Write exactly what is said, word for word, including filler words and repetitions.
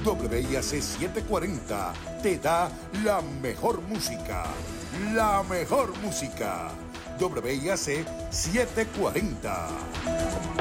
W I A C setecientos cuarenta te da la mejor música. La mejor música. W I A C setecientos cuarenta.